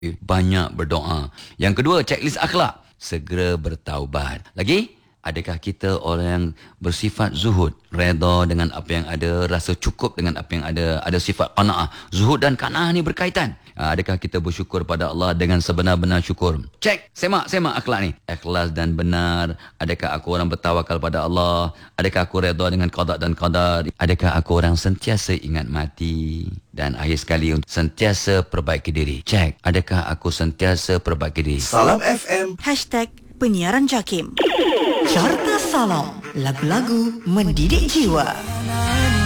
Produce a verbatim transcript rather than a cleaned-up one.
banyak berdoa. Yang kedua, checklist akhlak. Segera bertaubat. Lagi, adakah kita orang yang bersifat zuhud, redha dengan apa yang ada, rasa cukup dengan apa yang ada, ada sifat qanaah. Zuhud dan qanaah ni berkaitan. Adakah kita bersyukur pada Allah dengan sebenar-benar syukur? Cek, semak, semak akhlak ni. Ikhlas dan benar. Adakah aku orang bertawakal pada Allah? Adakah aku redha dengan qada dan qadar? Adakah aku orang sentiasa ingat mati? Dan akhir sekali, sentiasa perbaiki diri. Cek, adakah aku sentiasa perbaiki diri? Salam F M. Hashtag Penyiaran Jakim. Carta Salam. Lagu-lagu mendidik jiwa.